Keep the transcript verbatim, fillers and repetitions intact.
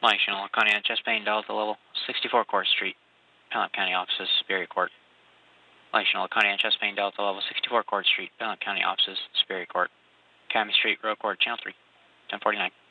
Flying Chinook, Laconia, Chespain, Delta level sixty-four Court Street, Pelham County offices, Superior Court. Flying Chinook, Laconia, Chespain, Delta level sixty-four Court Street, Pelham County offices, Superior Court. Academy Street, Row Court, Channel three, ten forty-nine.